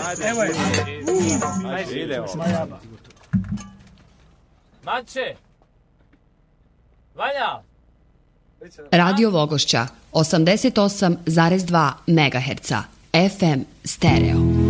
Evo je. Ide ovo. Mače! Vanja! Radio Vogošća 88,2 MHz FM stereo.